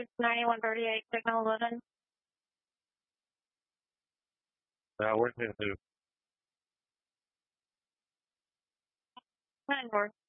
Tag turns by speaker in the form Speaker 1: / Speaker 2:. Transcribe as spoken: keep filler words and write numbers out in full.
Speaker 1: Cruise ninety-one thirty-eight, signal eleven.
Speaker 2: Uh, where's it to?
Speaker 1: Nine north.